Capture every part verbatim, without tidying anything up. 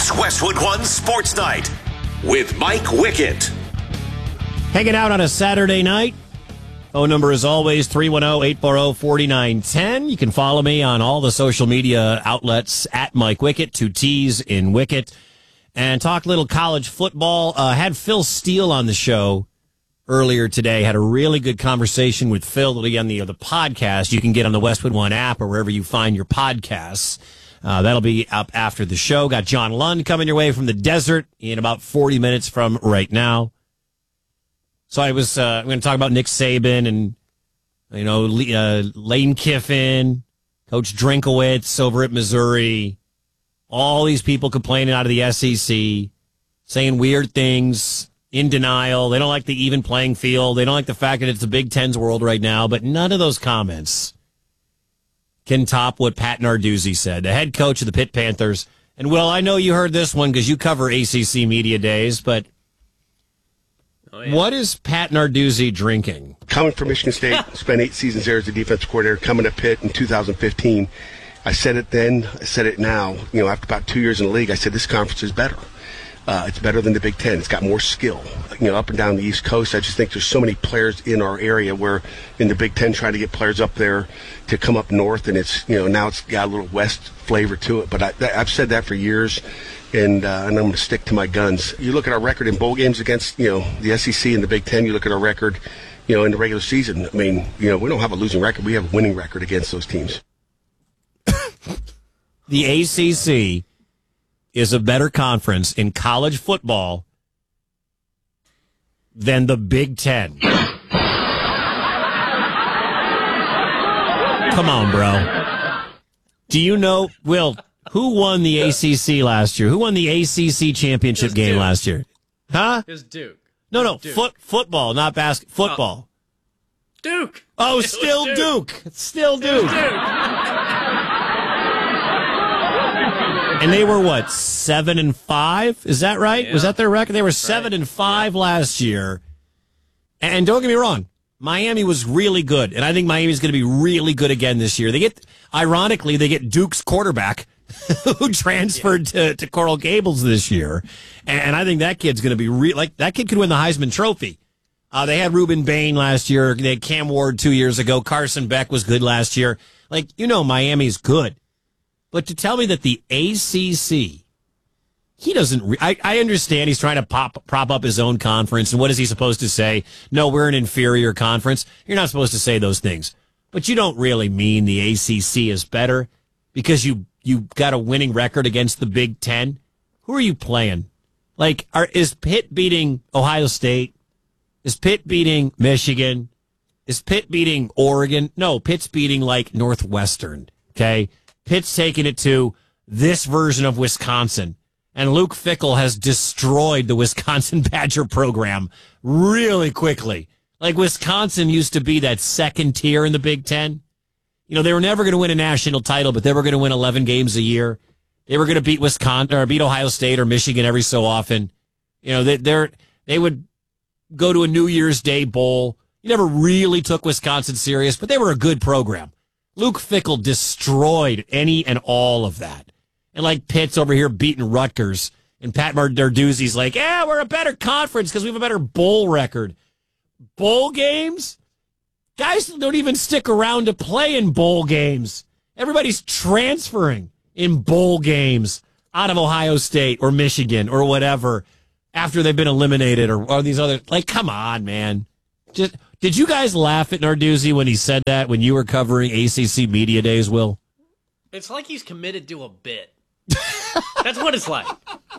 It's Westwood One Sports Night with Mike Wickett. Hanging out on a Saturday night. Phone number is always three one zero, eight four zero, four nine one zero. You can follow me on all the social media outlets at Mike Wickett, two T's in Wickett. And talk little college football. Uh, had Phil Steele on the show earlier today. Had a really good conversation with Phil. It'll be on the, the podcast you can get on the Westwood One app or wherever you find your podcasts. Uh, that'll be up after the show. Got John Lund coming your way from the desert in about forty minutes from right now. So I was, uh, I'm going to talk about Nick Saban and, you know, uh, Lane Kiffin, Coach Drinkowitz over at Missouri. All these people complaining out of the S E C, saying weird things, in denial. They don't like the even playing field. They don't like the fact that it's the Big Ten's world right now. But none of those comments can top what Pat Narduzzi said, the head coach of the Pitt Panthers. And, Will, I know you heard this one because you cover A C C media days, but oh, yeah. What is Pat Narduzzi drinking? Coming from Michigan State, spent eight seasons there as a defensive coordinator, coming to Pitt in two thousand fifteen. I said it then, I said it now. You know, after about two years in the league, I said this conference is better. Uh, it's better than the Big Ten. It's got more skill. You know, up and down the East Coast, I just think there's so many players in our area where in the Big Ten trying to get players up there to come up north, and it's, you know, now it's got a little West flavor to it. But I, I've said that for years, and uh, and I'm going to stick to my guns. You look at our record in bowl games against, you know, the S E C and the Big Ten. You look at our record, you know, in the regular season. I mean, you know, we don't have a losing record. We have a winning record against those teams. The A C C is a better conference in college football than the Big Ten. Come on, bro. Do you know, Will, who won the A C C last year? Who won the A C C championship game Duke. last year? Huh? It was Duke. No, no, Duke. foot football, not basket football. Oh. Duke. Oh, It still was Duke. Duke. Still It was Duke. Duke. And they were what, seven and five? Is that right? Yeah. Was that their record? They were seven right. and five yeah. last year. And don't get me wrong, Miami was really good, and I think Miami's going to be really good again this year. They get, ironically, they get Duke's quarterback who transferred yeah. to, to Coral Gables this year, and I think that kid's going to be re- like that kid could win the Heisman Trophy. Uh, they had Reuben Bain last year. They had Cam Ward two years ago. Carson Beck was good last year. Like, you know, Miami's good. But to tell me that the A C C, he doesn't, re- I, I understand he's trying to pop, prop up his own conference. And what is he supposed to say? No, we're an inferior conference. You're not supposed to say those things. But you don't really mean the A C C is better because you, you got a winning record against the Big Ten. Who are you playing? Like, are, is Pitt beating Ohio State? Is Pitt beating Michigan? Is Pitt beating Oregon? No, Pitt's beating, like, Northwestern, okay? Pitt's taking it to this version of Wisconsin. And Luke Fickell has destroyed the Wisconsin Badger program really quickly. Like, Wisconsin used to be that second tier in the Big Ten. You know, they were never going to win a national title, but they were going to win eleven games a year. They were going to beat Wisconsin or beat Ohio State or Michigan every so often. You know, they they're, they would go to a New Year's Day bowl. You never really took Wisconsin serious, but they were a good program. Luke Fickell destroyed any and all of that. And like Pitt's over here beating Rutgers, and Pat Narduzzi's like, yeah, we're a better conference because we have a better bowl record. Bowl games? Guys don't even stick around to play in bowl games. Everybody's transferring in bowl games out of Ohio State or Michigan or whatever after they've been eliminated or, or these other. Like, come on, man. Just. Did you guys laugh at Narduzzi when he said that when you were covering A C C Media Days, Will? It's like he's committed to a bit. That's what it's like.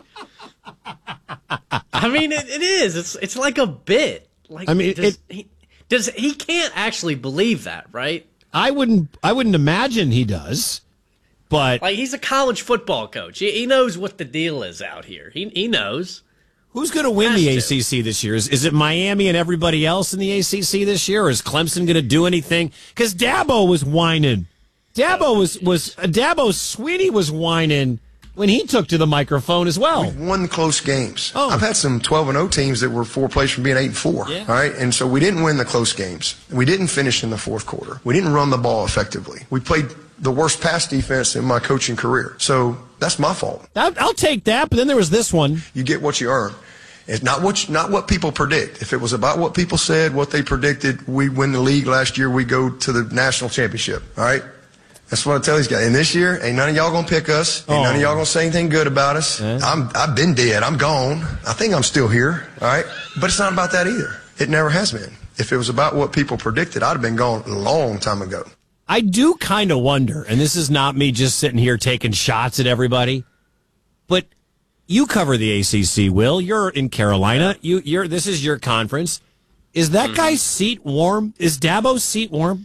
I mean, it, it is. It's it's like a bit. Like, I mean, does, it, he, does he can't actually believe that, right? I wouldn't. I wouldn't imagine he does. But like, he's a college football coach. He, he knows what the deal is out here. He he knows. Who's going to win the to. A C C this year? Is, is it Miami and everybody else in the A C C this year, or is Clemson going to do anything? Because Dabo was whining. Dabo was was uh, Dabo Sweeney was whining when he took to the microphone as well. We've won close games. Oh. I've had some twelve and oh teams that were four plays from being eight and four. Yeah. All right, and so we didn't win the close games. We didn't finish in the fourth quarter. We didn't run the ball effectively. We played the worst pass defense in my coaching career. So that's my fault. I'll, I'll take that, but then there was this one. You get what you earn. It's not what you, not what people predict. If it was about what people said, what they predicted, we win the league last year, we go to the national championship. All right? That's what I tell these guys. And this year, ain't none of y'all going to pick us. Ain't oh. none of y'all going to say anything good about us. Eh? I'm, I've been dead. I'm gone. I think I'm still here. All right? But it's not about that either. It never has been. If it was about what people predicted, I'd have been gone a long time ago. I do kind of wonder, and this is not me just sitting here taking shots at everybody, but you cover the A C C, Will. You're in Carolina. You, you're. This is your conference. Is that mm-hmm. guy's seat warm? Is Dabo's seat warm?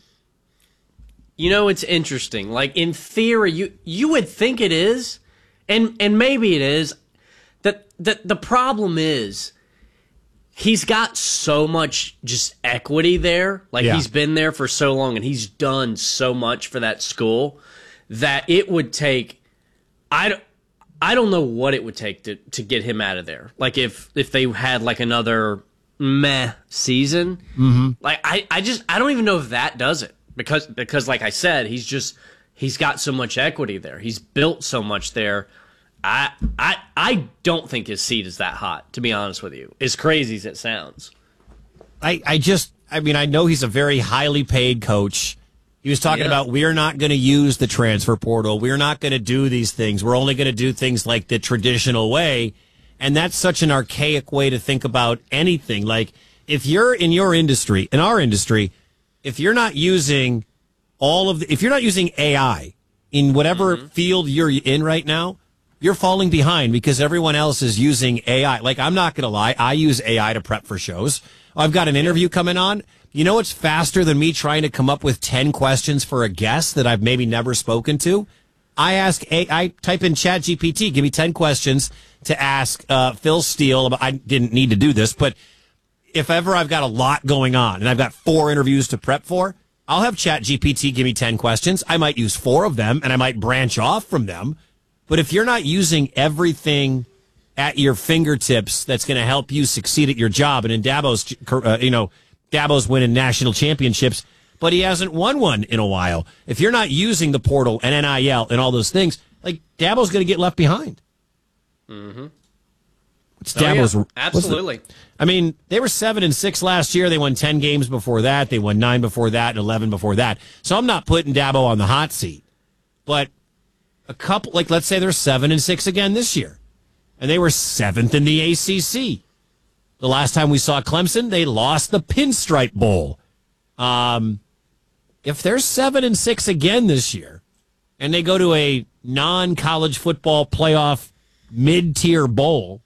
You know, it's interesting. Like, in theory, you you would think it is, and and maybe it is. That the, the problem is, he's got so much just equity there. Like, yeah. he's been there for so long, and he's done so much for that school that it would take... I don't, I don't know what it would take to, to get him out of there. Like, if, if they had, like, another meh season. Mm-hmm. Like, I, I just... I don't even know if that does it. Because, because, like I said, he's just... He's got so much equity there. He's built so much there. I, I I don't think his seat is that hot, to be honest with you. As crazy as it sounds. I, I just, I mean, I know he's a very highly paid coach. He was talking yeah. about, we're not going to use the transfer portal. We're not going to do these things. We're only going to do things like the traditional way. And that's such an archaic way to think about anything. Like, if you're in your industry, in our industry, if you're not using all of the, if you're not using A I in whatever mm-hmm. field you're in right now, you're falling behind because everyone else is using A I. Like, I'm not going to lie. I use A I to prep for shows. I've got an interview coming on. You know what's faster than me trying to come up with ten questions for a guest that I've maybe never spoken to? I ask, a, I type in Chat G P T, give me ten questions to ask uh, Phil Steele. About, I didn't need to do this, but if ever I've got a lot going on and I've got four interviews to prep for, I'll have Chat G P T give me ten questions. I might use four of them, and I might branch off from them. But if you're not using everything at your fingertips that's going to help you succeed at your job, and in Dabo's, uh, you know, Dabo's winning national championships, but he hasn't won one in a while. If you're not using the portal and N I L and all those things, like, Dabo's going to get left behind. Mm-hmm. What's Dabo's? Oh, yeah. Absolutely. The, I mean, they were seven and six last year. They won ten games before that. They won nine before that and eleven before that. So I'm not putting Dabo on the hot seat, but a couple, like, let's say they're seven and six again this year, and they were seventh in the A C C. The last time we saw Clemson, they lost the Pinstripe Bowl. Um, if they're seven and six again this year, and they go to a non-college football playoff mid-tier bowl,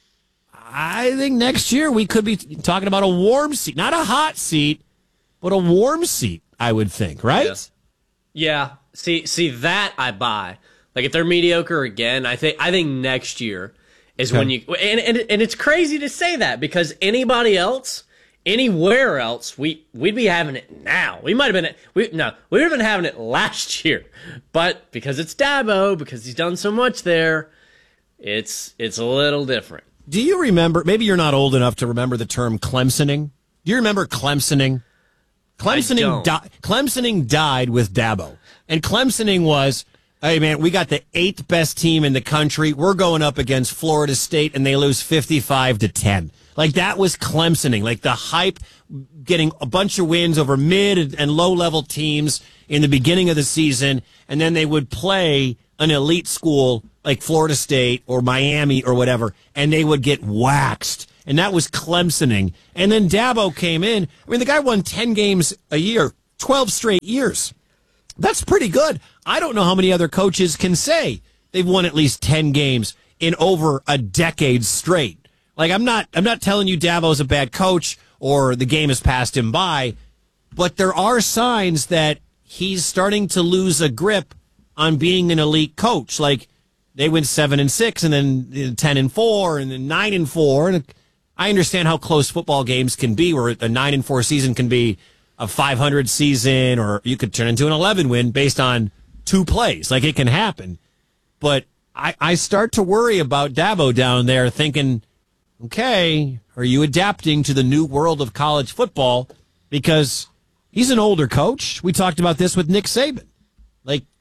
I think next year we could be talking about a warm seat, not a hot seat, but a warm seat. I would think, right? Yeah. yeah. See, see that I buy. Like, if they're mediocre again, I think I think next year is okay. when you and, and and it's crazy to say that because anybody else, anywhere else, we we'd be having it now. We might have been we no, we would have been having it last year, but because it's Dabo, because he's done so much there, it's it's a little different. Do you remember? Maybe you're not old enough to remember the term Clemsoning. Do you remember Clemsoning? Clemsoning, di- Clemsoning died with Dabo, and Clemsoning was. Hey, man, we got the eighth best team in the country. We're going up against Florida State, and they lose fifty-five to ten. Like, that was Clemsoning. Like, the hype, getting a bunch of wins over mid and low-level teams in the beginning of the season, and then they would play an elite school like Florida State or Miami or whatever, and they would get waxed. And that was Clemsoning. And then Dabo came in. I mean, the guy won ten games a year, twelve straight years. That's pretty good. I don't know how many other coaches can say they've won at least ten games in over a decade straight. Like, I'm not I'm not telling you Dabo's a bad coach or the game has passed him by, but there are signs that he's starting to lose a grip on being an elite coach. Like, they went seven and six and then ten and four and then nine and four. And I understand how close football games can be, where a nine and four season can be a five hundred season, or you could turn into an eleven win based on two plays. Like, it can happen. But I, I start to worry about Dabo down there thinking, okay, are you adapting to the new world of college football? Because he's an older coach. We talked about this with Nick Saban. Like,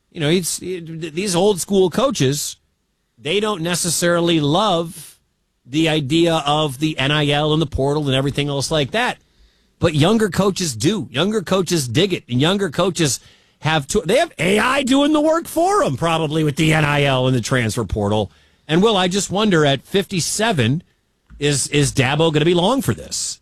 you know, it's, it, these old school coaches, they don't necessarily love the idea of the N I L and the portal and everything else like that. But younger coaches do. Younger coaches dig it. And younger coaches have to, they have A I doing the work for them, probably with the N I L and the transfer portal. And Will, I just wonder at fifty-seven, is is Dabo going to be long for this?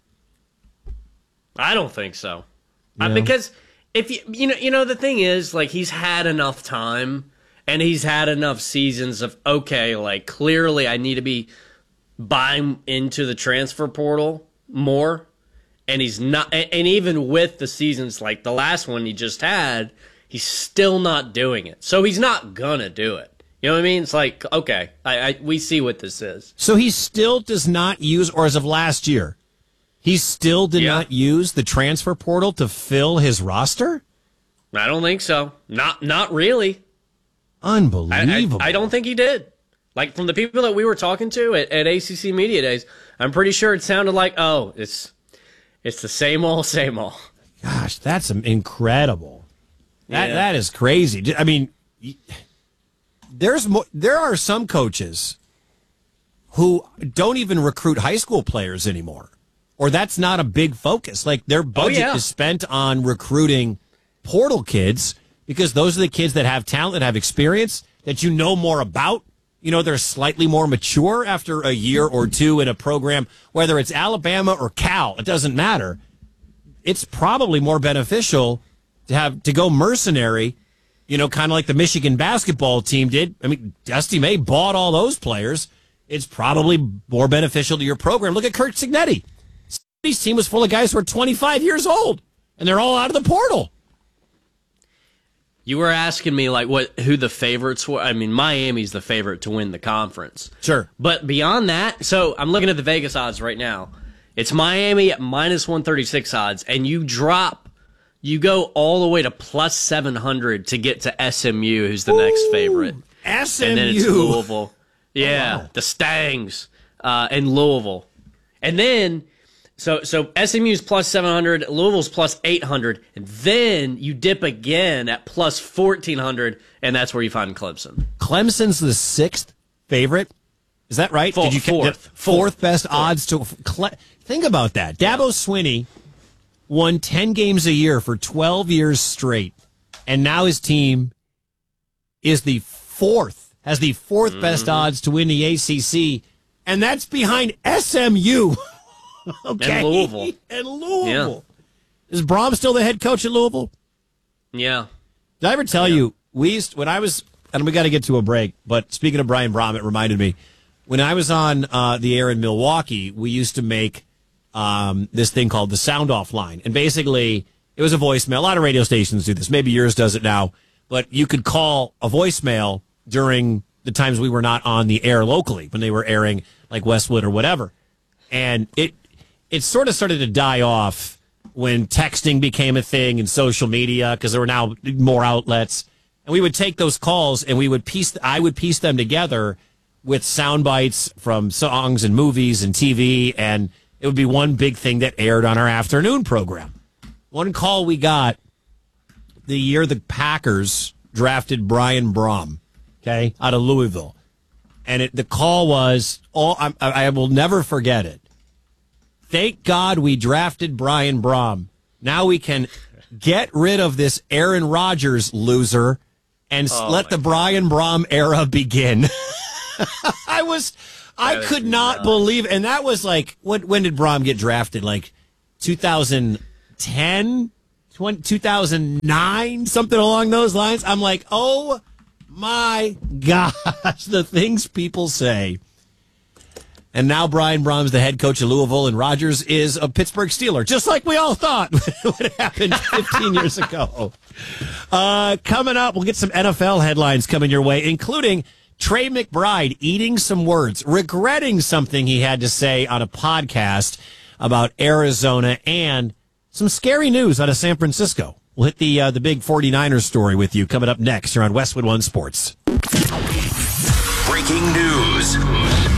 I don't think so. No. Uh, because if you you know you know the thing is, like, he's had enough time and he's had enough seasons of, okay, like, clearly I need to be buying into the transfer portal more. And he's not, and even with the seasons like the last one he just had, he's still not doing it. So he's not gonna do it. You know what I mean? It's like, okay, I, I we see what this is. So he still does not use, or as of last year, he still did Yeah. not use the transfer portal to fill his roster? I don't think so. Not not really. I, Unbelievable. I, I don't think he did. Like, from the people that we were talking to at, at A C C Media Days, I'm pretty sure it sounded like, oh, it's it's the same old, same old. Gosh, that's incredible. That Yeah. that is crazy. I mean, there's mo- there are some coaches who don't even recruit high school players anymore, or that's not a big focus. Like, their budget yeah. is spent on recruiting portal kids because those are the kids that have talent, that have experience, that you know more about. You know, they're slightly more mature after a year or two in a program, whether it's Alabama or Cal, it doesn't matter. It's probably more beneficial to have to go mercenary, you know, kind of like the Michigan basketball team did. I mean, Dusty May bought all those players. It's probably more beneficial to your program. Look at Kirk Cignetti. His team was full of guys who are twenty-five years old, and they're all out of the portal. You were asking me, like, what who the favorites were. I mean, Miami's the favorite to win the conference. Sure. But beyond that, so I'm looking at the Vegas odds right now. It's Miami at minus one thirty-six odds, and you drop, you go all the way to plus seven hundred to get to S M U, who's the Ooh, next favorite. S M U. And then it's Louisville. Yeah, oh, wow. The Stangs uh, and Louisville. And then, so so S M U's plus seven hundred, Louisville's plus eight hundred, and then you dip again at plus fourteen hundred, and that's where you find Clemson. Clemson's the sixth favorite. Is that right? Fourth, Did you fourth, fourth, fourth best fourth. odds to Cle- think about that. Dabo Swinney won ten games a year for twelve years straight, and now his team is the fourth, has the fourth mm-hmm. best odds to win the A C C, and that's behind S M U. Okay. And Louisville. And Louisville. Yeah. Is Brom still the head coach at Louisville? Yeah. Did I ever tell yeah. you, we used, when I was, and we got to get to a break, but speaking of Brian Brom, it reminded me, when I was on uh, the air in Milwaukee, we used to make um, this thing called the sound off line. And basically, it was a voicemail. A lot of radio stations do this. Maybe yours does it now. But you could call a voicemail during the times we were not on the air locally, when they were airing like Westwood or whatever. And it it sort of started to die off when texting became a thing and social media, because there were now more outlets. And we would take those calls and we would piece, I would piece them together with sound bites from songs and movies and T V, and it would be one big thing that aired on our afternoon program. One call we got the year the Packers drafted Brian Brom, okay, out of Louisville. And it, the call was, all I, I will never forget it. Thank God we drafted Brian Brom. Now we can get rid of this Aaron Rodgers loser and oh let the God. Brian Brom era begin. I was, that I could not nuts. believe, and that was like, when, when did Brom get drafted? Like two thousand ten, two thousand nine, something along those lines. I'm like, oh my gosh, the things people say. And now Brian Brom's the head coach of Louisville, and Rodgers is a Pittsburgh Steeler, just like we all thought would happen fifteen years ago. Uh, coming up, we'll get some N F L headlines coming your way, including Trey McBride eating some words, regretting something he had to say on a podcast about Arizona, and some scary news out of San Francisco. We'll hit the uh, the big 49ers story with you coming up next here on Westwood One Sports. Breaking news.